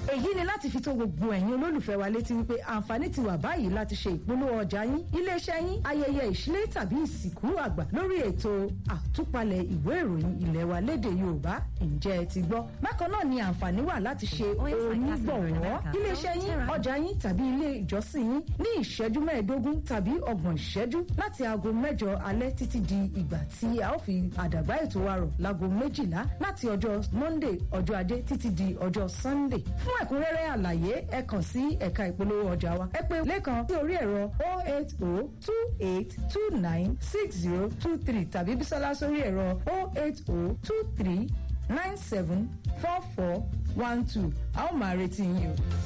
èyí ni láti fi tó gbogbo ẹ̀yin olólùfẹ́ wa létí wípé àǹfààní ti wà báyìí láti ṣe ìpolówó ọjà yín iléeṣẹ́ yín ayẹyẹ ìṣílẹ̀ tàbí ìsìnkú àgbà lórí ètò àtúpalẹ̀ ìwé ìròyìn ilé wa lédè Yorùbá ǹjẹ́ ẹ ti gbọ́. Bákan náà ni àǹfààní wà láti ṣe onígbọ̀wọ́ iléeṣẹ́ yín ọjà yín tàbí ilé ìjọsìn yín ní ìṣẹ́jú mẹ́ẹ̀ẹ́dógún tàbí ọgbọ̀n ìṣẹ́jú láti aago 8 alẹ́ títí di ìgbà tí a ó fi àdàgbà ètò wa rọ̀ láago 12 láti ọjọ́ Monday ọjọ́ Ajé títí di ọjọ́ Sunday. Fún ẹ̀kúnrẹ́rẹ́ àlàyé ẹ kàn sí ẹ̀ka ìpolówó ọjà wa ẹ pè Lékan sí orí ẹ̀rọ 08028296023 tàbí Bísọ́lá sórí ẹ̀rọ 08023974412 a ó máa retí yín o.